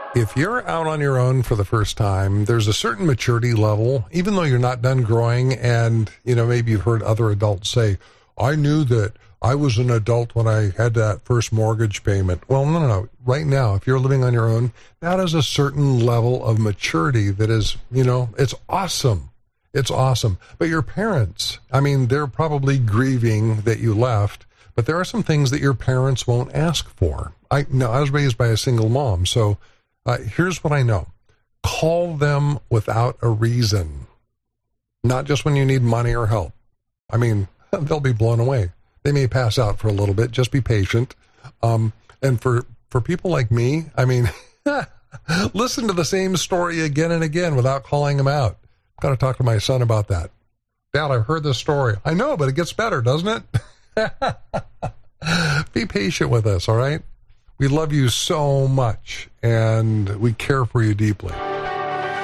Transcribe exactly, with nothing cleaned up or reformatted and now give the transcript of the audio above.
If you're out on your own for the first time, there's a certain maturity level, even though you're not done growing. And, you know, maybe you've heard other adults say, I knew that I was an adult when I had that first mortgage payment. Well, no, no, no. Right now, if you're living on your own, that is a certain level of maturity that is, you know, it's awesome. It's awesome. But your parents, I mean, they're probably grieving that you left, but there are some things that your parents won't ask for. I, no, I was raised by a single mom, so Uh, here's what I know. Call them without a reason, not just when you need money or help. I mean, they'll be blown away. They may pass out for a little bit. Just be patient. Um, and for, for people like me, I mean, listen to the same story again and again without calling them out. I've got to talk to my son about that. Dad, I've heard this story. I know, but it gets better, doesn't it? Be patient with us, all right? We love you so much, and we care for you deeply.